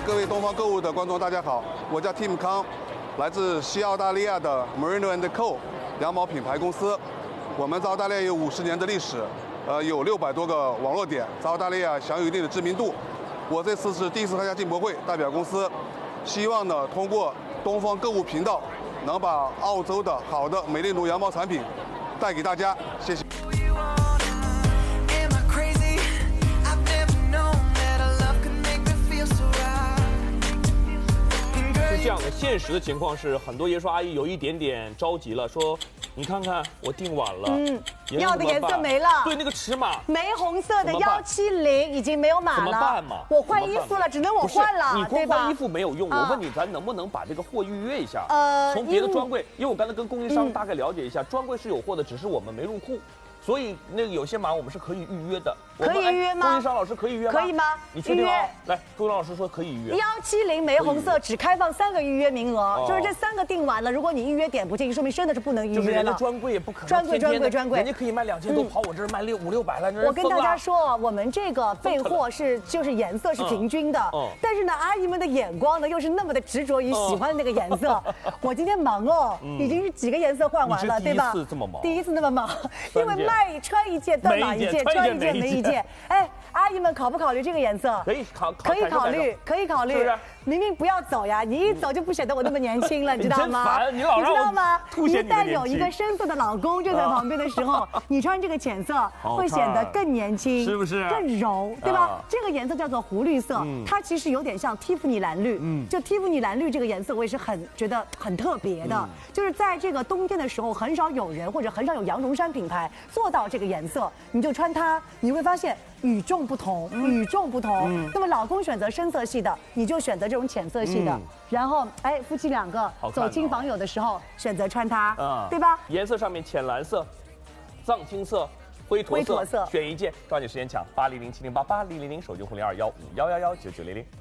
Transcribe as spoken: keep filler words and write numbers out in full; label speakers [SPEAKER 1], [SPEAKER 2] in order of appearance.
[SPEAKER 1] 各位东方购物的观众，大家好，我叫 Tim 康，来自西澳大利亚的 Merino and Co 羊毛品牌公司。我们在澳大利亚有五十年的历史，呃，有六百多个网络点，在澳大利亚享有一定的知名度。我这次是第一次参加进博会，代表公司，希望呢通过东方购物频道，能把澳洲的好的美丽奴羊毛产品带给大家。谢谢。
[SPEAKER 2] 这样的现实的情况是，很多爷叔阿姨有一点点着急了，说：“你看看，我订晚了，
[SPEAKER 3] 嗯，要的颜色没了，
[SPEAKER 2] 对，那个尺码，
[SPEAKER 3] 玫红色的幺七零已经没有码了，
[SPEAKER 2] 怎么办嘛？
[SPEAKER 3] 我换衣服了，只能我换了，
[SPEAKER 2] 你光
[SPEAKER 3] 对吧？
[SPEAKER 2] 换衣服没有用，我问你，咱能不能把这个货预约一下？
[SPEAKER 3] 呃，
[SPEAKER 2] 从别的专柜，因为我刚才跟供应商大概了解一下，专柜是有货的，只是我们没入库。” 所以那个有些码我们是可以预约的，
[SPEAKER 3] 可以预约吗？
[SPEAKER 2] 供应商老师可以预约吗？
[SPEAKER 3] 可以吗？
[SPEAKER 2] 你确定啊？来，供应商老师说可以预约。
[SPEAKER 3] 幺七零玫红色只开放三个预约名额，就是这三个订完了，如果你预约点不进，说明真的是不能预约了。
[SPEAKER 2] 就是人家专柜也不可能。
[SPEAKER 3] 专柜专柜专柜，
[SPEAKER 2] 人家可以卖两千多，跑我这儿卖六五六百了，
[SPEAKER 3] 我跟大家说，我们这个备货是就是颜色是平均的，但是呢，阿姨们的眼光呢又是那么的执着于喜欢的那个颜色。我今天忙哦，已经是几个颜色换完了，对吧？
[SPEAKER 2] 第一次这么忙，
[SPEAKER 3] 第一次那么忙，因为卖穿一件。 断码一件，穿一件没一件。哎，阿姨们考不考虑这个颜色？
[SPEAKER 2] 可以考，
[SPEAKER 3] 可以考虑，可以考虑。明明不要走呀，你一走就不显得我那么年轻了，你知道吗？
[SPEAKER 2] 你老让我
[SPEAKER 3] 知道吗？一旦
[SPEAKER 2] 有
[SPEAKER 3] 一个深色的老公就在旁边的时候，你穿这个浅色会显得更年轻，
[SPEAKER 2] 是不是？
[SPEAKER 3] 更柔，对吧？这个颜色叫做湖绿色，它其实有点像蒂芙尼蓝绿。嗯，就蒂芙尼蓝绿这个颜色，我也是很觉得很特别的。就是在这个冬天的时候，很少有人或者很少有羊绒衫品牌做到这个颜色，你就穿它，你会发现与众不同，与众不同。那么老公选择深色系的，你就选择这种浅色系的。然后，哎，夫妻两个走亲访友的时候选择穿它，对吧？
[SPEAKER 2] 颜色上面浅蓝色、藏青色、灰驼色，选一件，抓紧时间抢八零零七零八八零零零，手机红零二幺五幺幺幺九九零零。